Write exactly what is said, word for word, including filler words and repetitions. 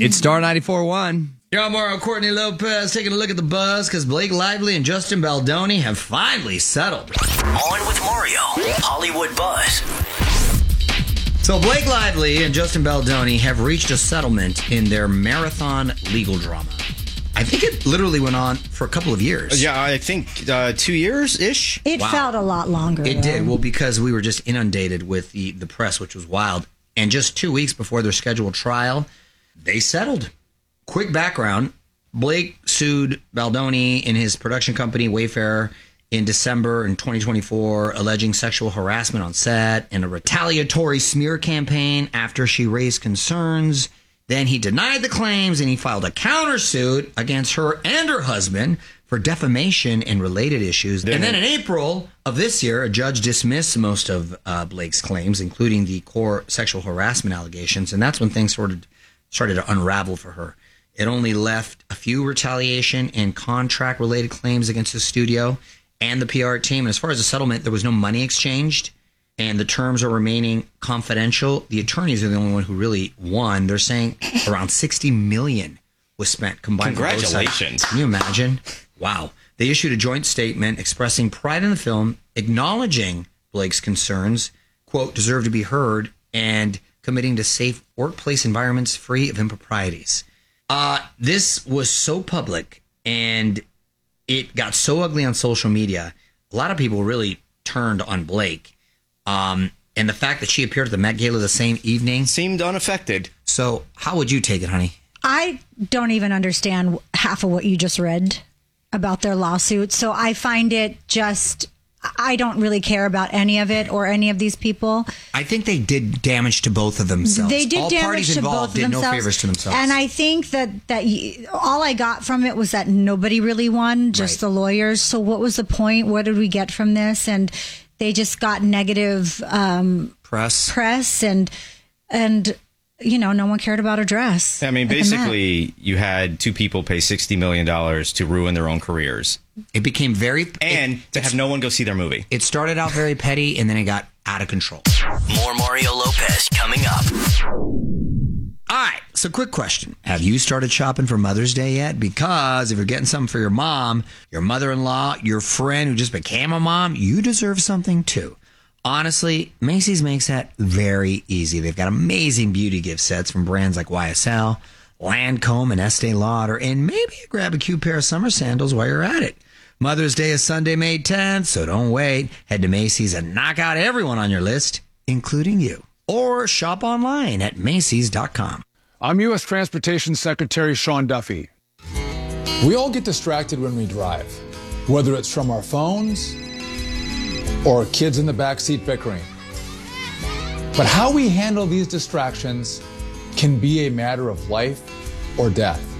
It's Star ninety-four point one. You're on Mario Courtney Lopez taking a look at the buzz because Blake Lively and Justin Baldoni have finally settled. On with Mario, Hollywood Buzz. So Blake Lively and Justin Baldoni have reached a settlement in their marathon legal drama. I think it literally went on for a couple of years. Yeah, I think uh, two years-ish. It Wow. felt a lot longer. It though. did. Well, because we were just inundated with the, the press, which was wild. And just two weeks before their scheduled trial, they settled. Quick background. Blake sued Baldoni and his production company, Wayfarer, in December in twenty twenty-four, alleging sexual harassment on set and a retaliatory smear campaign after she raised concerns. Then he denied the claims and he filed a countersuit against her and her husband for defamation and related issues. Didn't and then it? in April of this year, a judge dismissed most of uh, Blake's claims, including the core sexual harassment allegations. And that's when things sort of started to unravel for her. It only left a few retaliation and contract-related claims against the studio and the P R team. And as far as the settlement, there was no money exchanged, and the terms are remaining confidential. The attorneys are the only one who really won. They're saying around sixty million dollars was spent combined. Congratulations. Can you imagine? Wow. They issued a joint statement expressing pride in the film, acknowledging Blake's concerns, quote, deserve to be heard, and committing to safe workplace environments free of improprieties. Uh, this was so public and it got so ugly on social media. A lot of people really turned on Blake. Um, and the fact that she appeared at the Met Gala the same evening. Seemed unaffected. So how would you take it, honey? I don't even understand half of what you just read about their lawsuit. So I find it just, I don't really care about any of it or any of these people. I think they did damage to both of themselves. They did all damage parties to involved both of did themselves. no favors to themselves. And I think that, that y- all I got from it was that nobody really won, just Right. the lawyers. So what was the point? What did we get from this? And they just got negative um, Press. press and, and, you know, no one cared about her dress. I mean, at the Met. basically, you had two people pay sixty million dollars to ruin their own careers It became very... and it, to have no one go see their movie. It started out very petty and then it got out of control. More Mario Lopez coming up. All right, so quick question. Have you started shopping for Mother's Day yet? Because if you're getting something for your mom, your mother-in-law, your friend who just became a mom, you deserve something too. Honestly, Macy's makes that very easy. They've got amazing beauty gift sets from brands like Y S L, Lancome, and Estee Lauder, and maybe grab a cute pair of summer sandals while you're at it. Mother's Day is Sunday, May tenth, so don't wait. Head to Macy's and knock out everyone on your list, including you. Or shop online at Macy's dot com. I'm U S Transportation Secretary Sean Duffy. We all get distracted when we drive, whether it's from our phones or kids in the backseat bickering. But how we handle these distractions can be a matter of life or death.